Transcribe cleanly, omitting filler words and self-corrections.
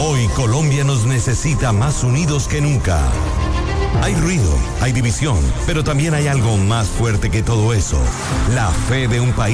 Hoy Colombia nos necesita más unidos que nunca. Hay ruido, hay división, pero también hay algo más fuerte que todo eso. La fe de un país